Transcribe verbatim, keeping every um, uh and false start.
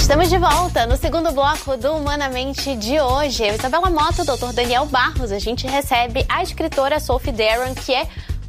Estamos de volta no segundo bloco do Humanamente de hoje. Eu, Isabela Mota, o doutor Daniel Barros. A gente recebe a escritora Sophie Daron, que é